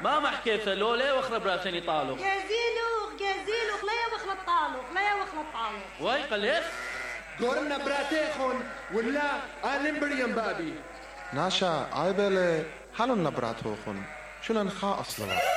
ما محكي فلو لا وخر براتني طالق جازيلوخ لا يوخل الطالق واي قليخ قرنا براتيخون ولا آلم بريم بابي ناشا عيبالي حالنا براتوخون شو لنخا أصلا